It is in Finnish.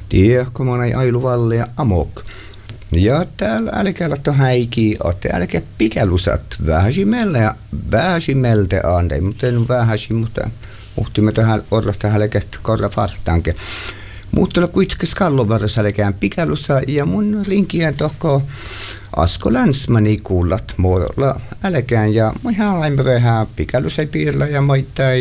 Tiedätkö, mä oon ailuvalle ja amok. Ja täällä älkää laittaa häikiä, ootte älkää pikälusat vähäisimeltä ande, mutta en vähäisi, mutta muhtimme tähän orrasta hälkät korra fartanke. Mutta kuitenkin skallovarras älkään pikälusa ja mun rinkien tohko Asko Länsmäni kuulat muodolla älkään ja mun ihan laimme vähän pikälusai piirillä ja moittai.